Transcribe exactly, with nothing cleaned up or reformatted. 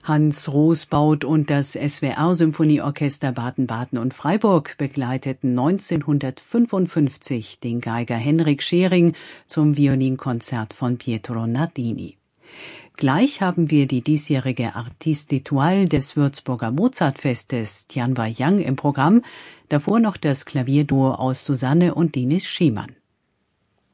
Hans Rosbaud und das S W R-Symphonieorchester Baden-Baden und Freiburg begleiteten neunzehnhundertfünfundfünfzig den Geiger Henrik Schering zum Violinkonzert von Pietro Nardini. Gleich haben wir die diesjährige Artiste Étoile des Würzburger Mozartfestes, Tianwa Yang, im Programm, davor noch das Klavierduo aus Susanne und Denis Schiemann.